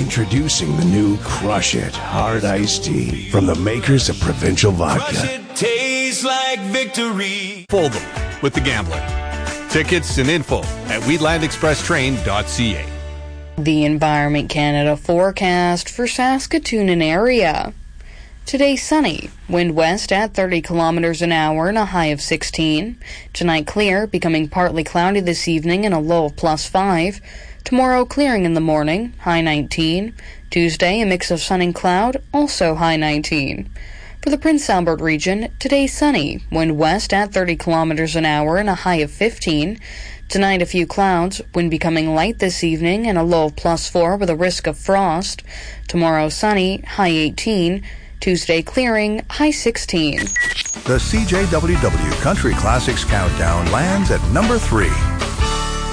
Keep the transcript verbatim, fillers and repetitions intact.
Introducing the new Crush It Hard Iced Tea from the makers of Provincial Vodka. Crush it, tastes like victory. Fold them with the Gambler. Tickets and info at wheatland express train dot c a. The Environment Canada forecast for Saskatoon and area. Today sunny, wind west at thirty kilometers an hour and a high of sixteen. Tonight clear, becoming partly cloudy this evening and a low of plus five. Tomorrow clearing in the morning, high nineteen. Tuesday a mix of sun and cloud, also high nineteen. For the Prince Albert region, today sunny, wind west at thirty kilometers an hour and a high of fifteen. Tonight a few clouds, wind becoming light this evening and a low of plus four with a risk of frost. Tomorrow sunny, high eighteen. Tuesday clearing, high sixteen. The C J W W Country Classics Countdown lands at number three.